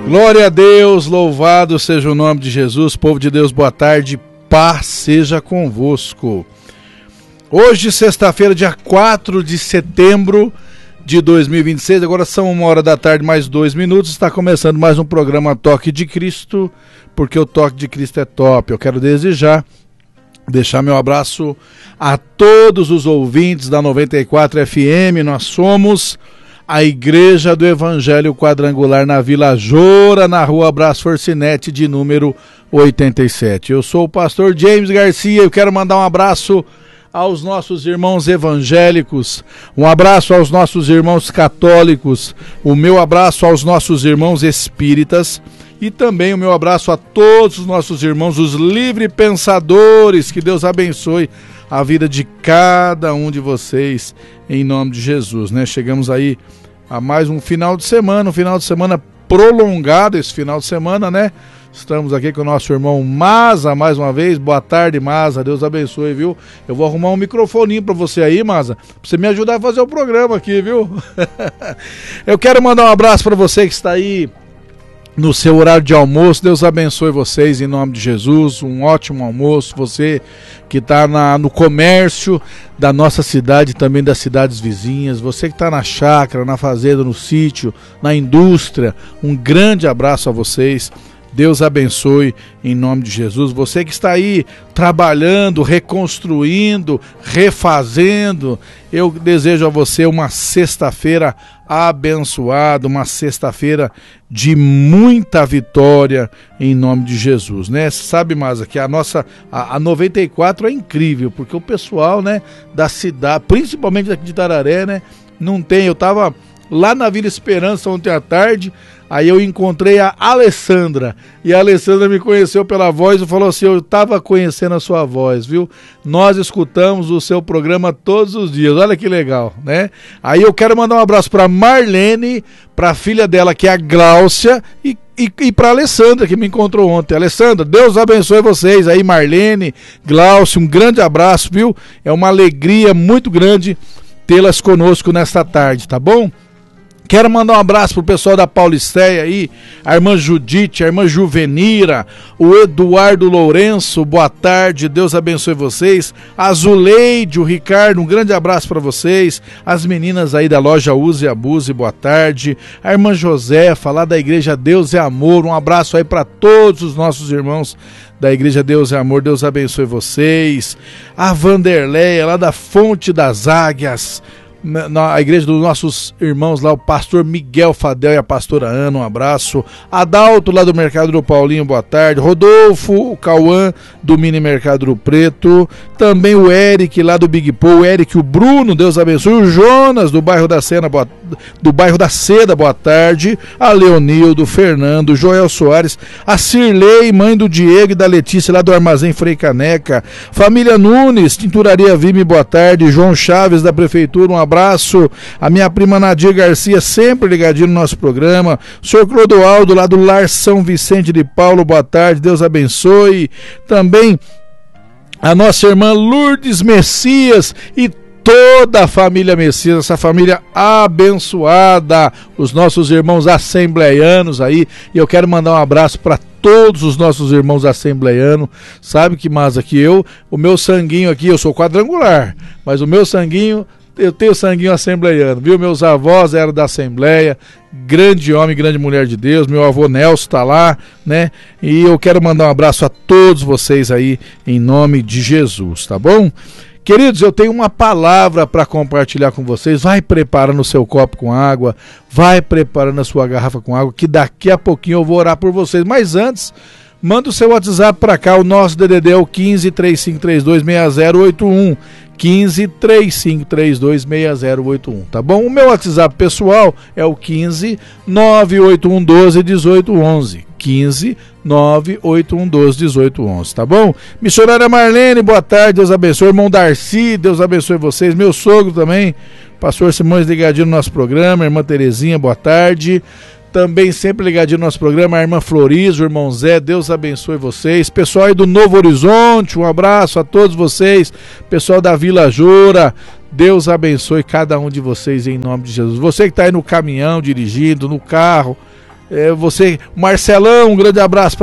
Glória a Deus, louvado seja o nome de Jesus. Povo de Deus, boa tarde, paz seja convosco. Hoje, sexta-feira, dia 4 de setembro de 2026, agora são 1h da tarde, mais 2 minutos, está começando mais um programa Toque de Cristo, porque o Toque de Cristo é top. Eu quero deixar meu abraço a todos os ouvintes da 94 FM. Nós somos a Igreja do Evangelho Quadrangular na Vila Joura, na rua Brás Forcinete, de número 87. Eu sou o pastor James Garcia e eu quero mandar um abraço aos nossos irmãos evangélicos, um abraço aos nossos irmãos católicos, o meu abraço aos nossos irmãos espíritas e também o meu abraço a todos os nossos irmãos, os livre pensadores. Que Deus abençoe a vida de cada um de vocês, em nome de Jesus, né? Chegamos aí a mais um final de semana prolongado esse final de semana, né? Estamos aqui com o nosso irmão Maza, mais uma vez. Boa tarde, Maza, Deus abençoe, viu? Eu vou arrumar um microfoninho pra você aí, Maza, pra você me ajudar a fazer o programa aqui, viu? Eu quero mandar um abraço pra você que está aí no seu horário de almoço. Deus abençoe vocês em nome de Jesus, um ótimo almoço. Você que está no comércio da nossa cidade e também das cidades vizinhas, você que está na chácara, na fazenda, no sítio, na indústria, um grande abraço a vocês. Deus abençoe em nome de Jesus. Você que está aí trabalhando, reconstruindo, refazendo, eu desejo a você uma sexta-feira abençoada, uma sexta-feira de muita vitória em nome de Jesus, né? Sabe, Maza, que a 94 é incrível, porque o pessoal, né, da cidade, principalmente daqui de Tararé, né, não tem. Eu estava lá na Vila Esperança ontem à tarde, aí eu encontrei a Alessandra, e a Alessandra me conheceu pela voz e falou assim: eu estava conhecendo a sua voz, viu? Nós escutamos o seu programa todos os dias, olha que legal, né? Aí eu quero mandar um abraço para Marlene, para a filha dela, que é a Gláucia, e para a Alessandra, que me encontrou ontem. Alessandra, Deus abençoe vocês aí, Marlene, Gláucia, um grande abraço, viu? É uma alegria muito grande tê-las conosco nesta tarde, tá bom? Quero mandar um abraço pro pessoal da Paulisteia aí, a irmã Judite, a irmã Juvenira, o Eduardo Lourenço, boa tarde, Deus abençoe vocês. A Zuleide, o Ricardo, um grande abraço para vocês. As meninas aí da loja Use e Abuse, boa tarde. A irmã Josefa, lá da Igreja Deus é Amor, um abraço aí para todos os nossos irmãos da Igreja Deus é Amor, Deus abençoe vocês. A Vanderleia, lá da Fonte das Águias, na igreja dos nossos irmãos lá, o pastor Miguel Fadel e a pastora Ana, um abraço. Adalto lá do Mercado do Paulinho, boa tarde. Rodolfo, o Cauã do Mini Mercado do Preto, também o Eric lá do Big Paul, o Eric, o Bruno, Deus abençoe. O Jonas do bairro da Seda, boa tarde. A Leonildo, o Fernando, o Joel Soares, a Cirlei, mãe do Diego e da Letícia lá do Armazém Frei Caneca. Família Nunes, Tinturaria Vime, boa tarde. João Chaves da Prefeitura, um abraço. A minha prima Nadir Garcia, sempre ligadinho no nosso programa. O senhor Clodoaldo, lá do Lar São Vicente de Paulo, boa tarde, Deus abençoe. Também a nossa irmã Lourdes Messias e toda a família Messias, essa família abençoada, os nossos irmãos assembleianos aí. E eu quero mandar um abraço para todos os nossos irmãos assembleianos. Sabe que, mas aqui o meu sanguinho aqui, eu sou quadrangular, mas o meu sanguinho, eu tenho sanguinho assembleiano, viu? Meus avós eram da Assembleia, grande homem, grande mulher de Deus. Meu avô Nelson está lá, né? E eu quero mandar um abraço a todos vocês aí, em nome de Jesus, tá bom? Queridos, eu tenho uma palavra para compartilhar com vocês. Vai preparando o seu copo com água, vai preparando a sua garrafa com água, que daqui a pouquinho eu vou orar por vocês. Mas antes, manda o seu WhatsApp para cá, o nosso DDD é o 15 3532 6081. 15 3532 6081, tá bom? O meu WhatsApp pessoal é o 15 98112 1811. 15 98112 1811, tá bom? Missionária Marlene, boa tarde, Deus abençoe. Irmão Darcy, Deus abençoe vocês. Meu sogro também, pastor Simões, ligadinho no nosso programa. Irmã Terezinha, boa tarde. Também sempre ligadinho no nosso programa, a irmã Floriza, o irmão Zé, Deus abençoe vocês. Pessoal aí do Novo Horizonte, um abraço a todos vocês. Pessoal da Vila Joura, Deus abençoe cada um de vocês em nome de Jesus. Você que está aí no caminhão, dirigindo, no carro, Você, Marcelão, um grande abraço